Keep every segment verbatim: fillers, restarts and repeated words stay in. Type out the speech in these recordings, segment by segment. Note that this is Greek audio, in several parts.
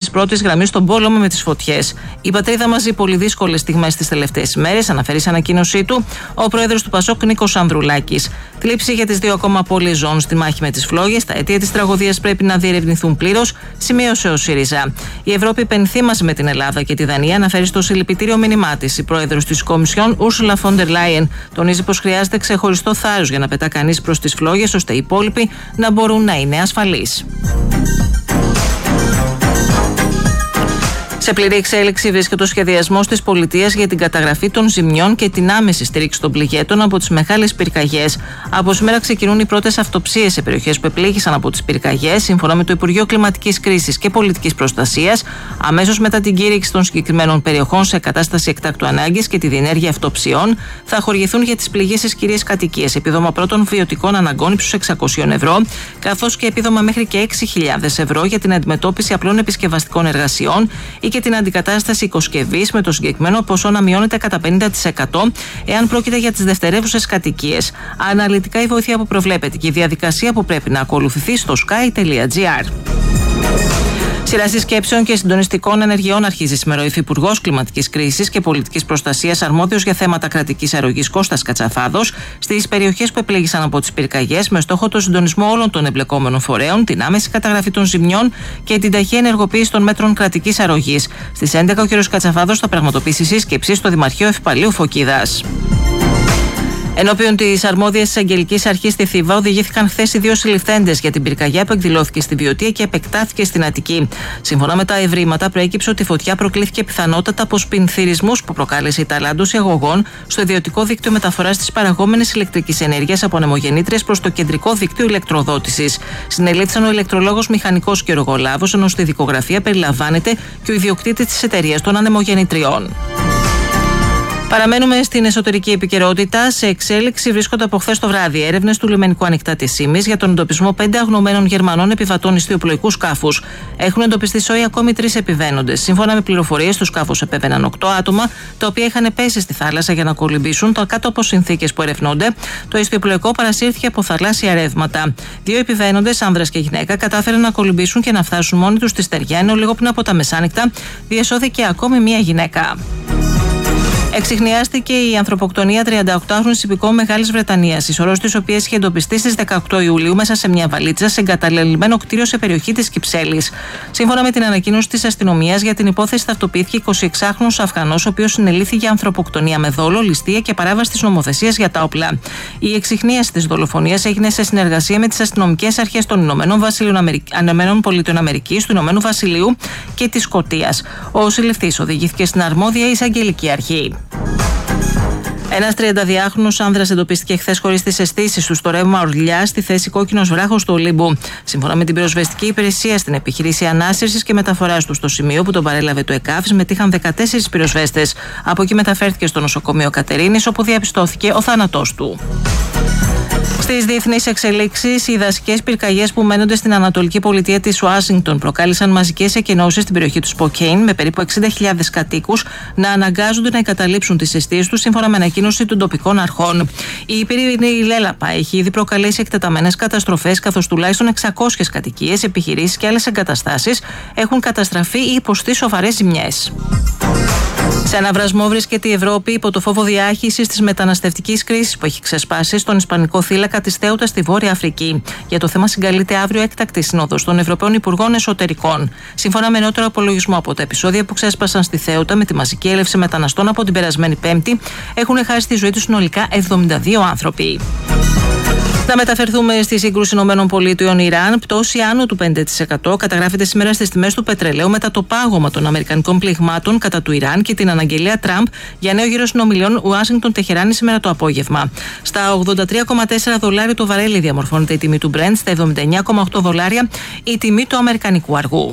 της πρώτης γραμμής στον πόλεμο με τις φωτιές. Η πατρίδα μας ζει πολύ δύσκολες στιγμές τις τελευταίες ημέρες, αναφέρει σε ανακοίνωσή του ο πρόεδρος του Πασόκ Νίκος Ανδρουλάκης. Θλίψη για τις δύο ακόμα απώλειες ζώων στη μάχη με τις φλόγες. Τα αιτία της τραγωδίας πρέπει να διερευνηθούν πλήρως, σημείωσε ο ΣΥΡΙΖΑ. Η Ευρώπη πενθεί μαζί με την Ελλάδα και τη Δανία, αναφέρει στο συλληπιτήριο μήνυμά της. Η πρόεδρος της Κομισιόν, Ursula von der Leyen, τονίζει πως χρειάζεται ξεχωριστό θάρρος για να πετά κανείς προς τις φλόγες, ώστε οι υπόλοιποι να μπορούν να είναι ασφαλείς. Σε πλήρη εξέλιξη βρίσκεται ο σχεδιασμός της πολιτείας για την καταγραφή των ζημιών και την άμεση στήριξη των πληγέντων από τις μεγάλες πυρκαγιές. Από σήμερα ξεκινούν οι πρώτες αυτοψίες σε περιοχές που επλήγησαν από τις πυρκαγιές, σύμφωνα με το Υπουργείο Κλιματικής Κρίσης και Πολιτικής Προστασίας. Αμέσως μετά την κήρυξη των συγκεκριμένων περιοχών σε κατάσταση εκτάκτου ανάγκης και τη διενέργεια αυτοψιών, θα χορηγηθούν για τις πληγήσεις κυρίες κατοικίες επίδομα πρώτων βιωτικών αναγκών ύψους εξακόσια ευρώ, καθώς και επίδομα μέχρι και έξι χιλιάδες ευρώ για την αντιμετώπιση απλών επισκευαστικών εργασιών ή και την αντικατάσταση οικοσκευής, με το συγκεκριμένο ποσό να μειώνεται κατά πενήντα τοις εκατό εάν πρόκειται για τις δευτερεύουσες κατοικίες. Αναλυτικά η βοήθεια που προβλέπεται και η διαδικασία που πρέπει να ακολουθηθεί στο sky τελεία gr. Σειρά συσκέψεων και συντονιστικών ενεργειών αρχίζει σήμερα ο Υφυπουργός Κλιματικής Κρίσης και Πολιτικής Προστασίας, αρμόδιος για θέματα κρατικής αρρωγής Κώστας Κατσαφάδος, στις περιοχές που επλήγησαν από τις πυρκαγιές, με στόχο το συντονισμό όλων των εμπλεκόμενων φορέων, την άμεση καταγραφή των ζημιών και την ταχεία ενεργοποίηση των μέτρων κρατικής αρρωγής. Στις έντεκα ο κ. Κατσαφάδος θα πραγματοποιήσει σύσκεψη στο Δημαρχείο Ευπαλίου Φωκίδας. Ενώπιον της αρμόδιας εισαγγελικής αρχής στη Θήβα, οδηγήθηκαν χθες οι δύο συλληφθέντες για την πυρκαγιά που εκδηλώθηκε στη Βιωτία και επεκτάθηκε στην Αττική. Σύμφωνα με τα ευρήματα, προέκυψε ότι η φωτιά προκλήθηκε πιθανότατα από σπινθυρισμούς που προκάλεσε η ταλάντωση αγωγών στο ιδιωτικό δίκτυο μεταφοράς της παραγόμενης ηλεκτρικής ενέργειας από ανεμογεννήτριες προς το κεντρικό δίκτυο ηλεκτροδότησης. Συνελήφθησαν ο ηλεκτρολόγος μηχανικός και ο εργολάβος, ενώ στη δικογραφία περιλαμβάνεται και ο ιδιοκτήτης της εταιρείας των ανεμογεννητριών. Παραμένουμε στην εσωτερική επικαιρότητα. Σε εξέλιξη βρίσκονται από χθες το βράδυ έρευνες του λιμενικού ανοιχτά της Ήμης για τον εντοπισμό πέντε αγνοωμένων Γερμανών επιβατών ιστιοπλοϊκού σκάφους. Έχουν εντοπιστεί σόι ακόμη τρεις επιβαίνοντες. Σύμφωνα με πληροφορίες, στο σκάφος επέβαιναν οκτώ άτομα, τα οποία είχαν πέσει στη θάλασσα για να κολυμπήσουν, τα κάτω από συνθήκες που ερευνώνται. Το ιστιοπλοϊκό παρασύρθηκε από θαλάσσια ρεύματα. Δύο επιβαίνοντες, άνδρας και γυναίκα, κατάφεραν να κολυμπήσουν και να φτάσουν μόνοι τους στη στεριά, ενώ λίγο πριν από τα μεσάνυχτα διασώθηκε ακόμη μία γυναίκα. Εξιχνιάστηκε η ανθρωποκτονία τριανταοκτάχρονης υπηκόου Μεγάλης Βρετανίας, η σωρός της οποίας είχε εντοπιστεί στις δεκαοκτώ Ιουλίου μέσα σε μια βαλίτσα σε εγκαταλελειμμένο κτίριο σε περιοχή της Κυψέλης. Σύμφωνα με την ανακοίνωση της αστυνομίας, για την υπόθεση ταυτοποιήθηκε εικοσιεξάχρονος Αφγανός, ο οποίος συνελήφθη για ανθρωποκτονία με δόλο, ληστεία και παράβαση της νομοθεσίας για τα όπλα. Η εξιχνίαση της δολοφονίας έγινε σε συνεργασία με τις αστυνομικές αρχές των Ηνωμένων Πολιτειών Αμερικής, του Ηνωμένου Βασιλείου και της Σκωτίας. Ο συλληφθής οδηγήθηκε στην αρμόδια εισαγγελική αρχή. Ένας τριανταδυάχρονος άνδρας εντοπίστηκε χθες χωρίς τις αισθήσεις του στο ρεύμα Ορλιά, στη θέση Κόκκινος Βράχος του Ολύμπου. Σύμφωνα με την πυροσβεστική υπηρεσία, στην επιχείρηση ανάσυρσης και μεταφοράς του στο σημείο που τον παρέλαβε το ΕΚΑΒ, συμμετείχαν δεκατέσσερις πυροσβέστες. Από εκεί μεταφέρθηκε στο νοσοκομείο Κατερίνης, όπου διαπιστώθηκε ο θάνατός του. Στις διεθνείς εξελίξεις, οι δασικές πυρκαγιές που μένονται στην ανατολική πολιτεία της Ουάσιγκτον προκάλεσαν μαζικές εκενώσεις στην περιοχή του Σποκέιν, με περίπου εξήντα χιλιάδες κατοίκους να αναγκάζονται να εγκαταλείψουν τις εστίες τους, σύμφωνα με ανακοίνωση των τοπικών αρχών. Η πυρηνική λέλαπα έχει ήδη προκαλέσει εκτεταμένες καταστροφές, καθώς τουλάχιστον εξακόσιες κατοικίες, επιχειρήσεις και άλλες εγκαταστάσεις έχουν καταστραφεί ή υποστεί σοβαρές ζημιές. Σε αναβρασμό βρίσκεται η Ευρώπη υπό το φόβο διάχυσης της μεταναστευτικής κρίσης που έχει ξεσπάσει στον Ισπανικό θύλακα της Θέουτα στη Βόρεια Αφρική. Για το θέμα συγκαλείται αύριο έκτακτη σύνοδος των Ευρωπαίων Υπουργών Εσωτερικών. Σύμφωνα με νεότερο απολογισμό από τα επεισόδια που ξέσπασαν στη Θέουτα με τη μαζική έλευση μεταναστών από την περασμένη Πέμπτη, έχουν χάσει τη ζωή τους συνολικά εβδομήντα δύο άνθρωποι. Να μεταφερθούμε στη σύγκρουση ΗΠΑ-Ιράν. Πτώση άνω του πέντε τοις εκατό καταγράφεται σήμερα στις τιμές του πετρελαίου μετά το πάγωμα των αμερικανικών πληγμάτων κατά του Ιράν και την αναγγελία Τραμπ για νέο γύρο συνομιλιών Ουάσιγκτον-Τεχεράνη σήμερα το απόγευμα. Στα ογδόντα τρία κόμμα τέσσερα δολάρια το βαρέλι διαμορφώνεται η τιμή του Brent, στα εβδομήντα εννέα κόμμα οκτώ δολάρια η τιμή του αμερικανικού αργού.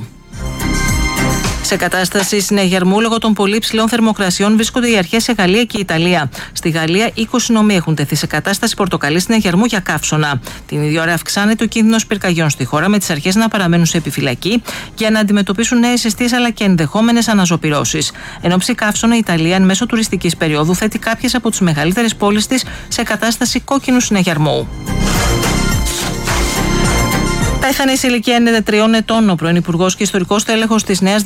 Σε κατάσταση συναγερμού λόγω των πολύ ψηλών θερμοκρασιών βρίσκονται οι αρχές σε Γαλλία και Ιταλία. Στη Γαλλία, είκοσι νομοί έχουν τεθεί σε κατάσταση πορτοκαλί συναγερμού για καύσωνα. Την ίδια ώρα αυξάνεται ο κίνδυνος πυρκαγιών στη χώρα, με τις αρχές να παραμένουν σε επιφυλακή για να αντιμετωπίσουν νέες εστίες αλλά και ενδεχόμενες αναζωπυρώσεις. Εν ώψη καύσωνα, η Ιταλία, εν μέσω τουριστικής περίοδου, θέτει κάποιες από τις μεγαλύτερες πόλεις της σε κατάσταση κόκκινου συναγερμού. Πέθανε σε ηλικία ενενήντα τριών ετών ο πρώην Υπουργός και Ιστορικός Τέλεχος της Νέας